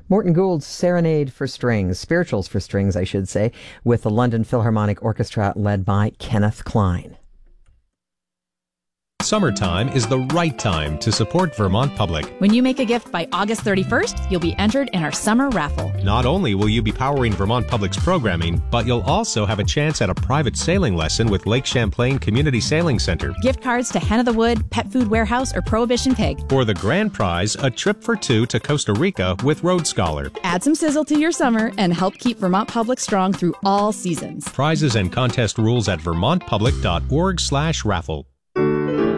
Morton Gould's Serenade for Strings, Spirituals for Strings, I should say, with the London Philharmonic Orchestra led by Kenneth Klein. Summertime is the right time to support Vermont Public. When you make a gift by August 31st, you'll be entered in our summer raffle. Not only will you be powering Vermont Public's programming, but you'll also have a chance at a private sailing lesson with Lake Champlain Community Sailing Center. Gift cards to Hen of the Wood, Pet Food Warehouse, or Prohibition Pig. For the grand prize, a trip for two to Costa Rica with Road Scholar. Add some sizzle to your summer and help keep Vermont Public strong through all seasons. Prizes and contest rules at vermontpublic.org/raffle.